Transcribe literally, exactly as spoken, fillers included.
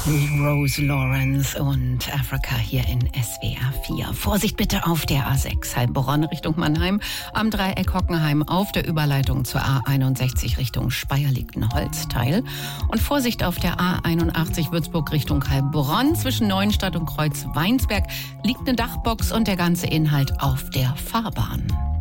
Rose Lawrence und Africa hier in S W R vier. Vorsicht bitte auf der A sechs Heilbronn Richtung Mannheim, am Dreieck Hockenheim auf der Überleitung zur A einundsechzig Richtung Speyer liegt ein Holzteil. Und Vorsicht auf der A einundachtzig Würzburg Richtung Heilbronn zwischen Neuenstadt und Kreuz Weinsberg liegt eine Dachbox und der ganze Inhalt auf der Fahrbahn.